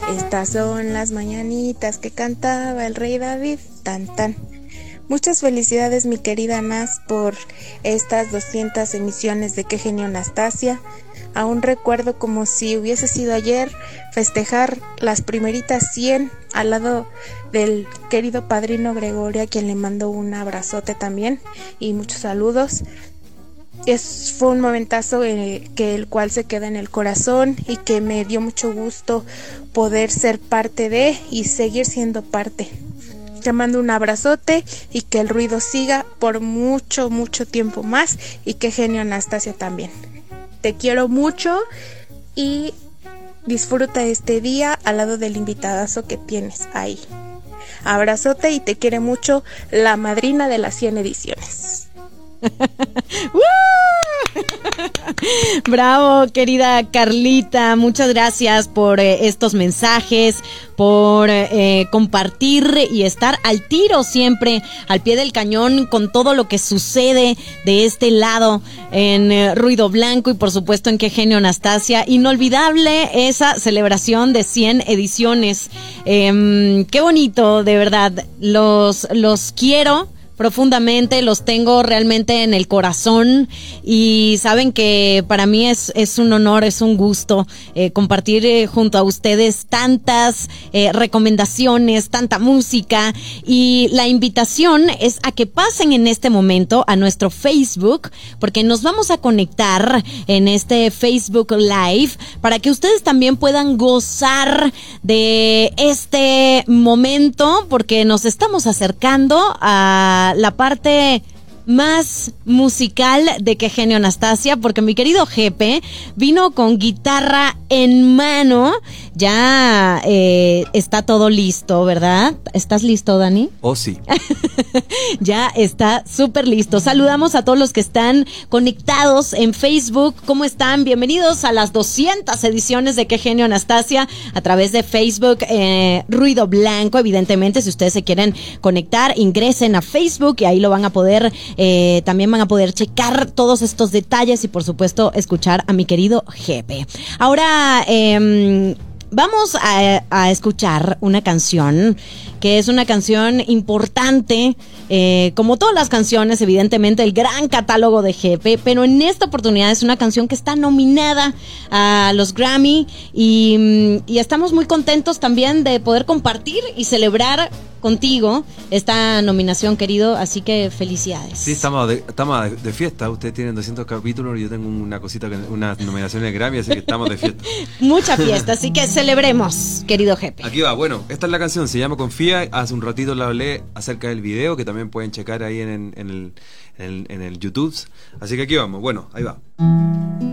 Estas son las mañanitas que cantaba el rey David, tan tan. Muchas felicidades, mi querida Nas, por estas 200 emisiones de Qué Genio Anastasia. Aún recuerdo como si hubiese sido ayer festejar las primeritas 100 al lado del querido padrino Gregorio, a quien le mando un abrazote también y muchos saludos. Fue un momentazo que el cual se queda en el corazón y que me dio mucho gusto poder ser parte de y seguir siendo parte. Te mando un abrazote y que el ruido siga por mucho, mucho tiempo más, y Qué Genio Anastasia también. Te quiero mucho y disfruta este día al lado del invitadazo que tienes ahí. Abrazote y te quiere mucho la madrina de las 100 ediciones. Bravo, querida Carlita, muchas gracias por estos mensajes, por compartir y estar al tiro siempre, al pie del cañón con todo lo que sucede de este lado en Ruido Blanco y por supuesto en Qué Genio Anastasia. Inolvidable esa celebración de 100 ediciones. Qué bonito, de verdad, los quiero profundamente, los tengo realmente en el corazón y saben que para mí es un honor, es un gusto compartir junto a ustedes tantas recomendaciones, tanta música, y la invitación es a que pasen en este momento a nuestro Facebook, porque nos vamos a conectar en este Facebook Live para que ustedes también puedan gozar de este momento, porque nos estamos acercando a la parte más musical de Qué Genio Anastasia, porque mi querido Jepe vino con guitarra en mano. Ya está todo listo, ¿verdad? ¿Estás listo, Dani? Oh, sí. Ya está súper listo. Saludamos a todos los que están conectados en Facebook. ¿Cómo están? Bienvenidos a las 200 ediciones de Qué Genio Anastasia a través de Facebook, Ruido Blanco. Evidentemente, si ustedes se quieren conectar, ingresen a Facebook y ahí lo van a poder, también van a poder checar todos estos detalles y por supuesto escuchar a mi querido Jepe. Ahora vamos a escuchar una canción que es una canción importante, como todas las canciones, evidentemente el gran catálogo de Jepe, pero en esta oportunidad es una canción que está nominada a los Grammy y estamos muy contentos también de poder compartir y celebrar contigo esta nominación, querido, así que felicidades. Sí, estamos de fiesta. Ustedes tienen 200 capítulos y yo tengo una cosita, una nominación de Grammy, así que estamos de fiesta. Mucha fiesta, así que celebremos, querido Jepe. Aquí va, bueno, esta es la canción, se llama Confía. Hace un ratito la hablé acerca del video, que también pueden checar ahí en el YouTube. Así que aquí vamos, bueno, ahí va.